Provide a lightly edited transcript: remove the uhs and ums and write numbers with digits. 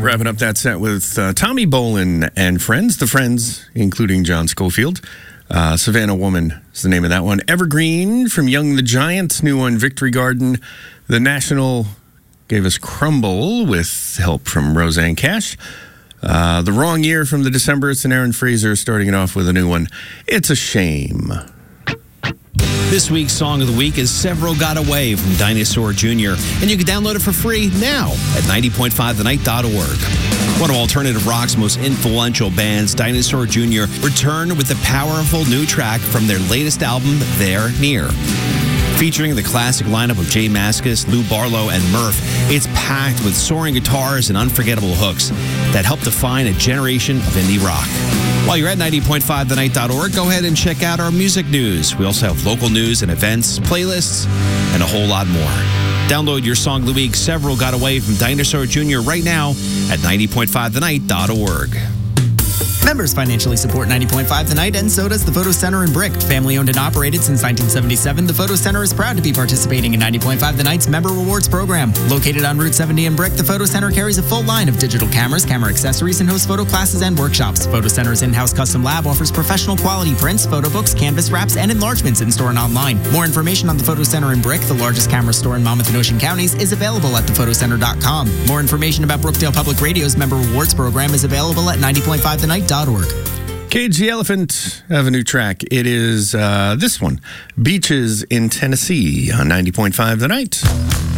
wrapping up that set with Tommy Bolin and Friends. The Friends, including John Schofield. Savannah Woman is the name of that one. Evergreen from Young the Giant, new one, Victory Garden. The National gave us Crumble with help from Roseanne Cash. The Wrong Year from the Decemberists and Aaron Fraser starting it off with a new one. It's a Shame. This week's Song of the Week is Several Got Away from Dinosaur Jr., and you can download it for free now at 90.5thenight.org. One of alternative rock's most influential bands, Dinosaur Jr., returned with a powerful new track from their latest album, They're Near. Featuring the classic lineup of Jay Mascis, Lou Barlow, and Murph, it's packed with soaring guitars and unforgettable hooks that help define a generation of indie rock. While you're at 90.5thenight.org, go ahead and check out our music news. We also have local news and events, playlists, and a whole lot more. Download your Song of the Week, Several Got Away from Dinosaur Jr. right now at 90.5thenight.org. Members financially support 90.5 The Night, and so does the Photo Center in Brick. Family owned and operated since 1977, the Photo Center is proud to be participating in 90.5 The Night's Member Rewards program. Located on Route 70 in Brick, the Photo Center carries a full line of digital cameras, camera accessories, and hosts photo classes and workshops. Photo Center's in-house custom lab offers professional quality prints, photo books, canvas wraps, and enlargements in-store and online. More information on the Photo Center in Brick, the largest camera store in Monmouth and Ocean counties, is available at thephotoCenter.com. More information about Brookdale Public Radio's Member Rewards program is available at 90.5thenight.org. Cage the Elephant have a new track. It is this one, Beaches in Tennessee on 90.5 The Night.